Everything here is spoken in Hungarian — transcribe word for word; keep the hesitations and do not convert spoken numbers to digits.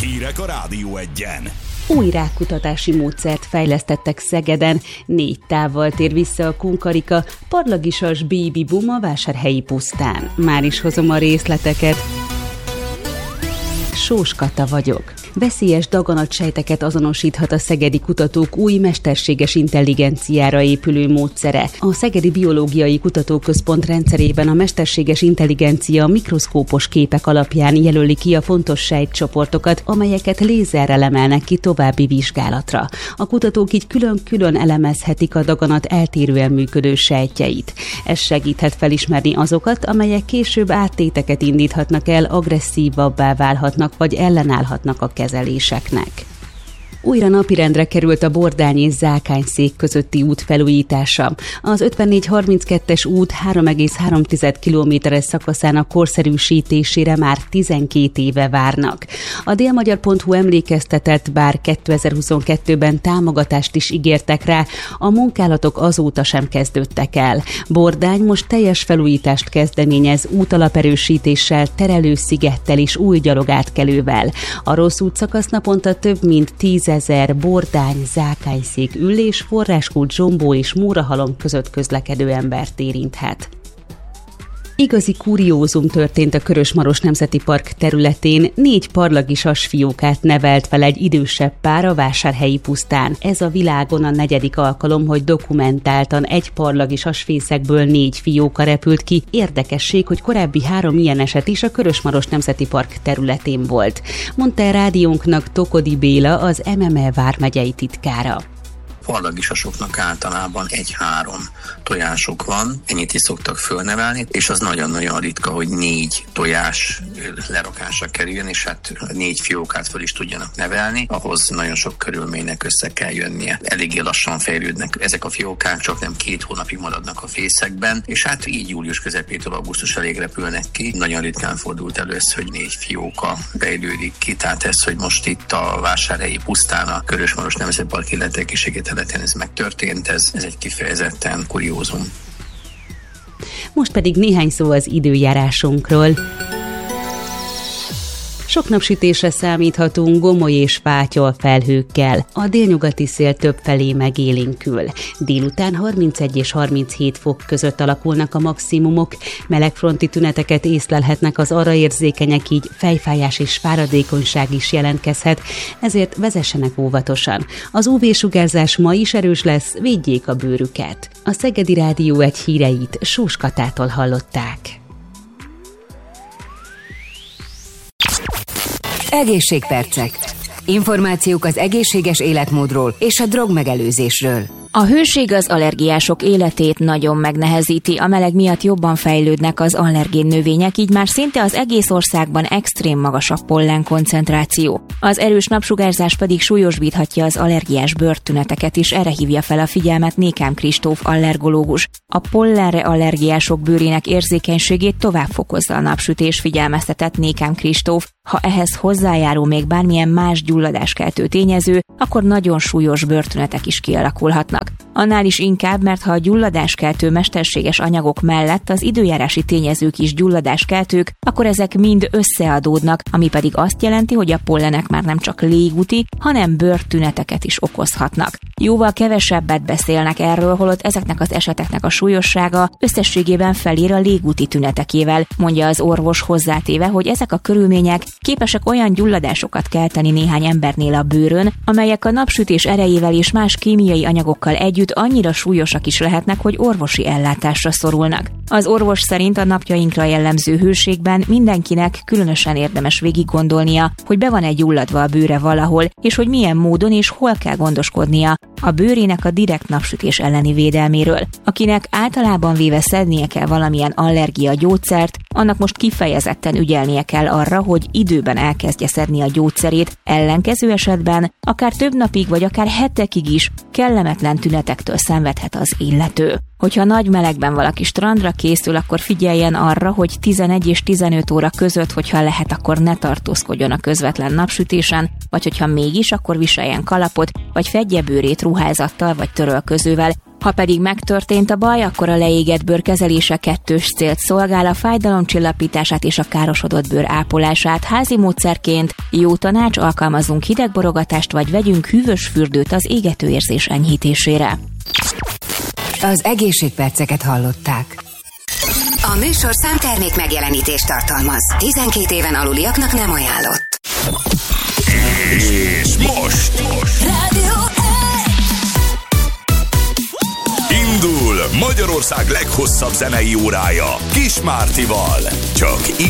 Hírek a Rádió Egyen. Új rákkutatási módszert fejlesztettek Szegeden, négy távval tér vissza a kunkarika, parlagisas baby boom a Vásárhelyi pusztán. Már is hozom a részleteket. Sós Kata vagyok. Veszélyes daganatsejteket azonosíthat a szegedi kutatók új mesterséges intelligenciára épülő módszere. A Szegedi Biológiai Kutatóközpont rendszerében a mesterséges intelligencia mikroszkópos képek alapján jelöli ki a fontos sejtcsoportokat, amelyeket lézerrel emelnek ki további vizsgálatra. A kutatók így külön-külön elemezhetik a daganat eltérően működő sejtjeit. Ez segíthet felismerni azokat, amelyek később áttéteket indíthatnak el, agresszívabbá válhatnak vagy ellenállhatnak a kezeléseknek. Újra napirendre került a Bordány és Zákányszék közötti út felújítása. Az ötvennégy harminckettes út három egész három kilométeres szakaszának korszerűsítésére már tizenkét éve várnak. A délmagyar pont hu emlékeztetett, bár kétezer-huszonkettőben támogatást is ígértek rá, a munkálatok azóta sem kezdődtek el. Bordány most teljes felújítást kezdeményez útalaperősítéssel, terelőszigettel és új gyalogátkelővel. A rossz útszakasz naponta több mint tíz ezer Bordány, Zákányszék, Üllés, Forráskút, Zsombó és Mórahalom között közlekedő embert érinthet. Igazi kuriózum történt a Körös-Maros Nemzeti Park területén, négy parlagisas fiókát nevelt fel egy idősebb pár a Vásárhelyi pusztán. Ez a világon a negyedik alkalom, hogy dokumentáltan egy parlagisas fészekből négy fióka repült ki. Érdekesség, hogy korábbi három ilyen eset is a Körös-Maros Nemzeti Park területén volt. Mondta a rádiónknak Tokodi Béla, az em em e vármegyei titkára. Parlagisasoknak általában egy-három tojások van, ennyit is szoktak fölnevelni, és az nagyon-nagyon ritka, hogy négy tojás lerakásra kerüljön, és hát négy fiókát föl is tudjanak nevelni, ahhoz nagyon sok körülménynek össze kell jönnie. Eléggé lassan fejlődnek ezek a fiókák, csak nem két hónapig maradnak a fészekben, és hát így július közepétől augusztus elég repülnek ki. Nagyon ritkán fordult először, hogy négy fióka fejlődik ki, tehát ez, hogy most itt a Vásárhelyi pusztán a Körös-Maros Nemzeti Park illetékes területen ez megtörtént, ez, ez egy kifejezetten kuriózum. Most pedig néhány szó az időjárásunkról. Sok napsütésre számíthatunk Gomoly és Fátyol felhőkkel. A délnyugati szél többfelé megélénkül. Délután harmincegy és harminchét fok között alakulnak a maximumok. Melegfronti tüneteket észlelhetnek az arra érzékenyek, így fejfájás és fáradékonyság is jelentkezhet, ezért vezessenek óvatosan. Az ú vé-sugárzás ma is erős lesz, védjék a bőrüket. A Szegedi Rádió Egy híreit Sós Katától hallották. Egészségpercek. Információk az egészséges életmódról és a drogmegelőzésről. A hőség az allergiások életét nagyon megnehezíti, a meleg miatt jobban fejlődnek az allergén növények, így már szinte az egész országban extrém magas a pollen koncentráció. Az erős napsugárzás pedig súlyosbíthatja az allergiás bőrtüneteket is, erre hívja fel a figyelmet Nékám Kristóf allergológus. A pollenre allergiások bőrének érzékenységét tovább fokozza a napsütés, figyelmeztetett Nékám Kristóf. Ha ehhez hozzájárul még bármilyen más gyulladáskeltő tényező, akkor nagyon súlyos bőrtünetek is kialakulhatnak. Annál is inkább, mert ha a gyulladáskeltő mesterséges anyagok mellett az időjárási tényezők is gyulladáskeltők, akkor ezek mind összeadódnak, ami pedig azt jelenti, hogy a pollenek már nem csak légúti, hanem bőrtüneteket is okozhatnak. Jóval kevesebbet beszélnek erről, holott ezeknek az eseteknek a súlyossága összességében felér a légúti tünetekével, mondja az orvos, hozzátéve, hogy ezek a körülmények képesek olyan gyulladásokat kelteni néhány embernél a bőrön, amelyek a napsütés erejével és más kémiai anyagokkal együtt annyira súlyosak is lehetnek, hogy orvosi ellátásra szorulnak. Az orvos szerint a napjainkra jellemző hőségben mindenkinek különösen érdemes végiggondolnia, hogy be van-e gyulladva a bőre valahol, és hogy milyen módon és hol kell gondoskodnia a bőrének a direkt napsütés elleni védelméről. Akinek általában véve szednie kell valamilyen allergia gyógyszert, annak most kifejezetten ügyelnie kell arra, hogy időben elkezdje szedni a gyógyszerét, ellenkező esetben akár több napig vagy akár hetekig is kellemetlen tünetektől szenvedhet az illető. Hogyha nagy melegben valaki strandra készül, akkor figyeljen arra, hogy tizenegy és tizenöt óra között, hogyha lehet, akkor ne tartózkodjon a közvetlen napsütésen, vagy hogyha mégis, akkor viseljen kalapot, vagy fedje bőrét ruházattal vagy törölközővel, Ha pedig megtörtént a baj, akkor a leégett bőr kezelése kettős célt szolgál, a fájdalom csillapítását és a károsodott bőr ápolását. Házi módszerként jó tanács, alkalmazzunk hidegborogatást, vagy vegyünk hűvös fürdőt az égető érzés enyhítésére. Az egészségperceket hallották. A műsorszám termék megjelenítést tartalmaz. tizenkét éven aluliaknak nem ajánlott. És most, most. Rádió Indul Magyarország leghosszabb zenei órája Kis Mártival. Csak itt